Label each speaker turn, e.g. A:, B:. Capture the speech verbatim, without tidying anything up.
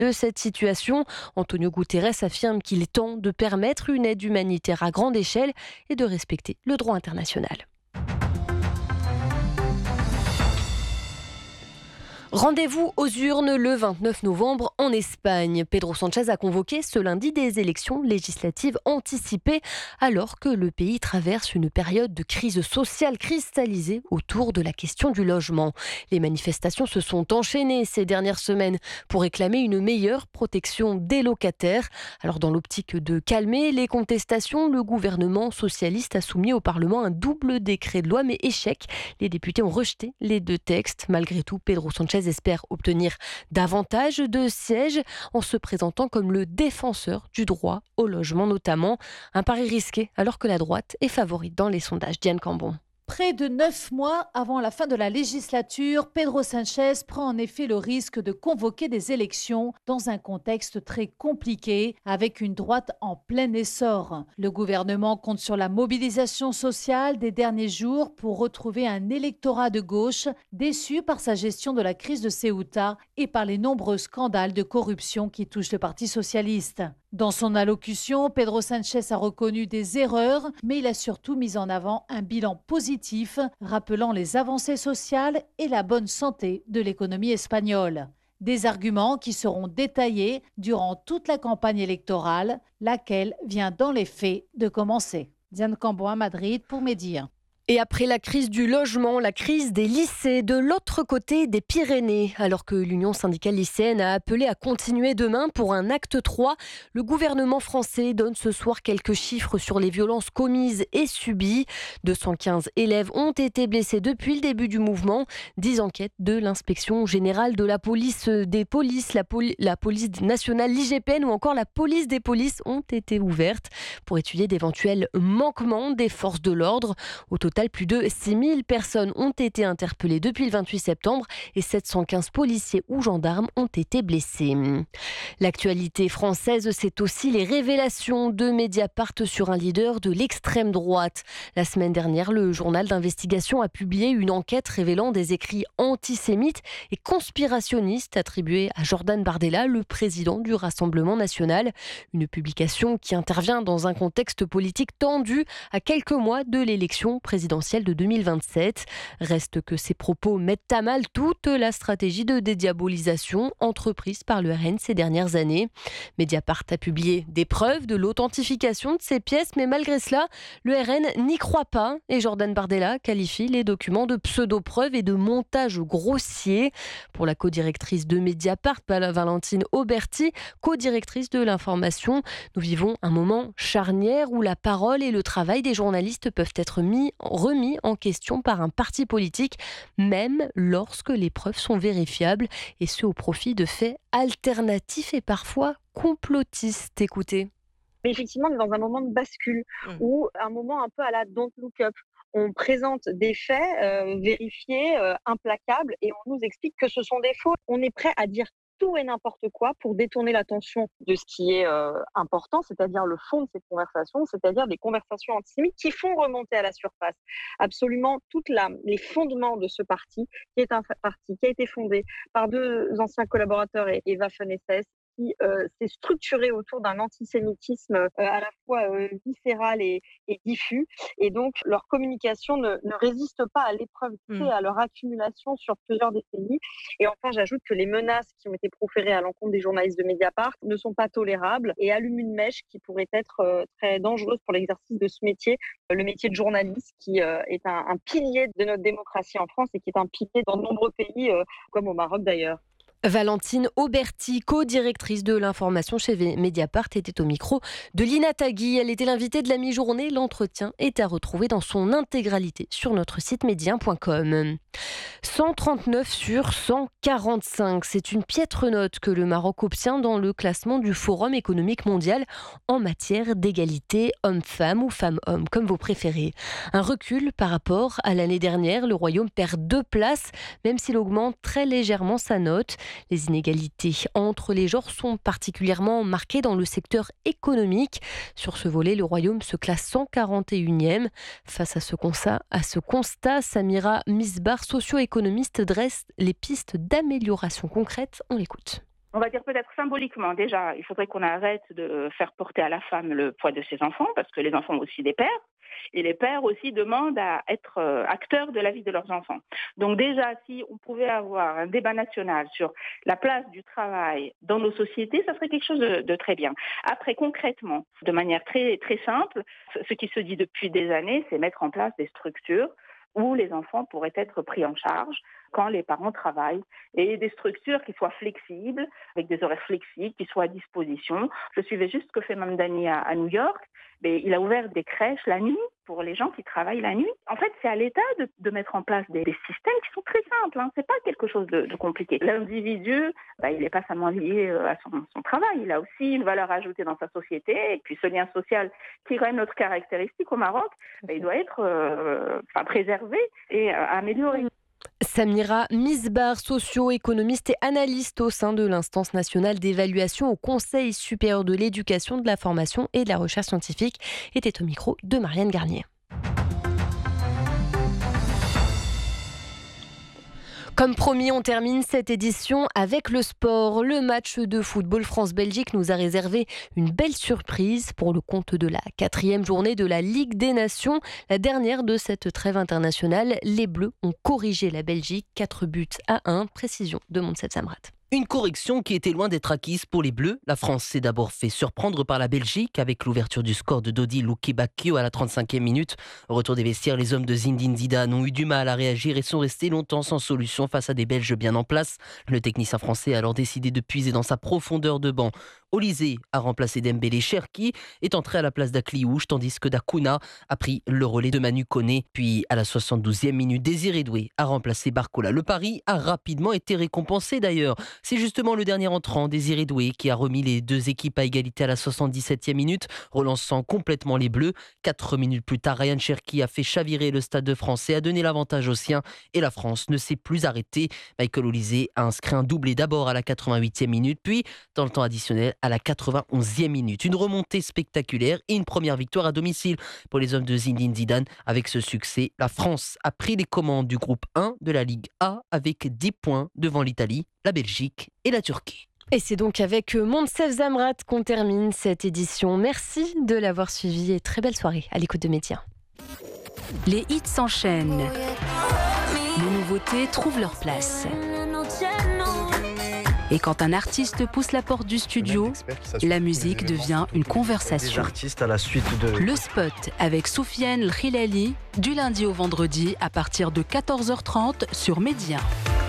A: de cette situation. Antonio Guterres affirme qu'il est temps de permettre une aide humanitaire à grande échelle et de respecter le droit international. Rendez-vous aux urnes le vingt-neuf novembre en Espagne. Pedro Sánchez a convoqué ce lundi des élections législatives anticipées alors que le pays traverse une période de crise sociale cristallisée autour de la question du logement. Les manifestations se sont enchaînées ces dernières semaines pour réclamer une meilleure protection des locataires. Alors dans l'optique de calmer les contestations, le gouvernement socialiste a soumis au Parlement un double décret de loi, mais échec. Les députés ont rejeté les deux textes. Malgré tout, Pedro Sánchez espère obtenir davantage de sièges en se présentant comme le défenseur du droit au logement notamment. Un pari risqué alors que la droite est favorite dans les sondages. Diane Cambon.
B: Près de neuf mois avant la fin de la législature, Pedro Sánchez prend en effet le risque de convoquer des élections dans un contexte très compliqué, avec une droite en plein essor. Le gouvernement compte sur la mobilisation sociale des derniers jours pour retrouver un électorat de gauche déçu par sa gestion de la crise de Ceuta et par les nombreux scandales de corruption qui touchent le Parti socialiste. Dans son allocution, Pedro Sánchez a reconnu des erreurs, mais il a surtout mis en avant un bilan positif, rappelant les avancées sociales et la bonne santé de l'économie espagnole. Des arguments qui seront détaillés durant toute la campagne électorale, laquelle vient dans les faits de commencer. Diane Cambon à Madrid pour Média.
A: Et après la crise du logement, la crise des lycées de l'autre côté des Pyrénées. Alors que l'Union syndicale lycéenne a appelé à continuer demain pour un acte trois, le gouvernement français donne ce soir quelques chiffres sur les violences commises et subies. deux cent quinze élèves ont été blessés depuis le début du mouvement. dix enquêtes de l'inspection générale de la police des polices, la, poli- la police nationale, l'I G P N ou encore la police des polices ont été ouvertes pour étudier d'éventuels manquements des forces de l'ordre. Au total, plus de six mille personnes ont été interpellées depuis le vingt-huit septembre et sept cent quinze policiers ou gendarmes ont été blessés. L'actualité française, c'est aussi les révélations de Mediapart sur un leader de l'extrême droite. La semaine dernière, le journal d'investigation a publié une enquête révélant des écrits antisémites et conspirationnistes attribués à Jordan Bardella, le président du Rassemblement national. Une publication qui intervient dans un contexte politique tendu à quelques mois de l'élection présidentielle de deux mille vingt-sept. Reste que ces propos mettent à mal toute la stratégie de dédiabolisation entreprise par le R N ces dernières années. Mediapart a publié des preuves de l'authentification de ces pièces, mais malgré cela, le R N n'y croit pas et Jordan Bardella qualifie les documents de pseudo-preuves et de montage grossier. Pour la co-directrice de Mediapart, Valentine Auberti, co-directrice de l'information, nous vivons un moment charnière où la parole et le travail des journalistes peuvent être mis remis en question par un parti politique, même lorsque les preuves sont vérifiables, et ce au profit de faits alternatifs et parfois complotistes. Écoutez.
C: Mais effectivement, on est dans un moment de bascule, mmh. ou un moment un peu à la Don't Look Up. On présente des faits euh, vérifiés, euh, implacables, et on nous explique que ce sont des faux. On est prêt à dire tout et n'importe quoi pour détourner l'attention de ce qui est euh, important, c'est-à-dire le fond de cette conversation, c'est-à-dire des conversations antisémites qui font remonter à la surface absolument tous les fondements de ce parti, qui est un parti qui a été fondé par deux anciens collaborateurs et, et Waffen-S S, qui euh, s'est structuré autour d'un antisémitisme euh, à la fois euh, viscéral et, et diffus. Et donc, leur communication ne, ne résiste pas à l'épreuve, mmh. à leur accumulation sur plusieurs décennies. Et enfin, j'ajoute que les menaces qui ont été proférées à l'encontre des journalistes de Mediapart ne sont pas tolérables et allument une mèche qui pourrait être euh, très dangereuse pour l'exercice de ce métier, euh, le métier de journaliste, qui euh, est un, un pilier de notre démocratie en France et qui est un pilier dans de nombreux pays, euh, comme au Maroc d'ailleurs.
A: Valentine Auberti, co-directrice de l'information chez Mediapart, était au micro de Lina Tagui. Elle était l'invitée de la mi-journée. L'entretien est à retrouver dans son intégralité sur notre site médien point com. cent trente-neuf sur cent quarante-cinq, c'est une piètre note que le Maroc obtient dans le classement du Forum économique mondial en matière d'égalité homme-femme ou femme-homme, comme vous préférez. Un recul par rapport à l'année dernière. Le Royaume perd deux places, même s'il augmente très légèrement sa note. Les inégalités entre les genres sont particulièrement marquées dans le secteur économique. Sur ce volet, le Royaume se classe cent quarante et unième. Face à ce constat, à ce constat Samira Misbar, socio-économiste, dresse les pistes d'amélioration concrètes. On l'écoute.
D: On va dire peut-être symboliquement, déjà, il faudrait qu'on arrête de faire porter à la femme le poids de ses enfants, parce que les enfants ont aussi des pères, et les pères aussi demandent à être acteurs de la vie de leurs enfants. Donc déjà, si on pouvait avoir un débat national sur la place du travail dans nos sociétés, ça serait quelque chose de, de très bien. Après, concrètement, de manière très, très simple, ce qui se dit depuis des années, c'est mettre en place des structures où les enfants pourraient être pris en charge quand les parents travaillent, et des structures qui soient flexibles, avec des horaires flexibles, qui soient à disposition. Je suivais juste ce que fait Mamdani à, à New York. Mais il a ouvert des crèches la nuit pour les gens qui travaillent la nuit. En fait, c'est à l'État de, de mettre en place des, des systèmes qui sont très simples. Hein. C'est pas quelque chose de, de compliqué. L'individu, bah, il n'est pas seulement lié à son, son travail. Il a aussi une valeur ajoutée dans sa société. Et puis ce lien social qui est quand même notre caractéristique au Maroc, bah, il doit être euh, enfin, préservé et euh, amélioré.
A: Samira Misbar, socio-économiste et analyste au sein de l'instance nationale d'évaluation au Conseil supérieur de l'éducation, de la formation et de la recherche scientifique, était au micro de Marianne Garnier. Comme promis, on termine cette édition avec le sport. Le match de football France-Belgique nous a réservé une belle surprise pour le compte de la quatrième journée de la Ligue des Nations. La dernière de cette trêve internationale, les Bleus ont corrigé la Belgique, quatre buts à un. Précision de Moncef Samrat.
E: Une correction qui était loin d'être acquise pour les Bleus. La France s'est d'abord fait surprendre par la Belgique avec l'ouverture du score de Dodi Loukebakio à la trente-cinquième minute. Au retour des vestiaires, les hommes de Zinedine Zidane ont eu du mal à réagir et sont restés longtemps sans solution face à des Belges bien en place. Le technicien français a alors décidé de puiser dans sa profondeur de banc. Olysée a remplacé Dembélé. Cherki est entré à la place d'Akliouche, tandis que Dakuna a pris le relais de Manu Koné. Puis à la soixante-douzième minute, Désiré Doué a remplacé Barcola. Le pari a rapidement été récompensé d'ailleurs. C'est justement le dernier entrant, Désiré Doué, qui a remis les deux équipes à égalité à la soixante-dix-septième minute, relançant complètement les Bleus. Quatre minutes plus tard, Ryan Cherki a fait chavirer le Stade de France et a donné l'avantage aux siens. Et la France ne s'est plus arrêtée. Michael Olysée a inscrit un doublé d'abord à la quatre-vingt-huitième minute, puis dans le temps additionnel à la quatre-vingt-onzième minute. Une remontée spectaculaire et une première victoire à domicile pour les hommes de Zinedine Zidane. Avec ce succès, la France a pris les commandes du groupe un de la Ligue A avec dix points devant l'Italie, la Belgique et la Turquie.
A: Et c'est donc avec Moncef Samrat qu'on termine cette édition. Merci de l'avoir suivi et très belle soirée à l'écoute de Média.
F: Les hits s'enchaînent. Les nouveautés trouvent leur place. Et quand un artiste pousse la porte du studio, la musique devient une conversation.
G: À la suite de...
F: Le spot avec Soufiane Lhilali, du lundi au vendredi à partir de quatorze heures trente sur Média.